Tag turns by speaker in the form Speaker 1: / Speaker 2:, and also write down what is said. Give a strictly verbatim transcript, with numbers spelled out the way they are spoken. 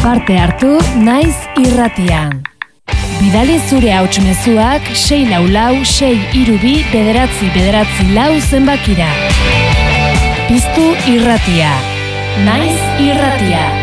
Speaker 1: Parte hartu Naiz Irratian. Bidali zure hauts mezuak sei lau lau sei hiru bi bederatzi bederatzi lau zenbakira. Piztu Irratia. Naiz Irratia.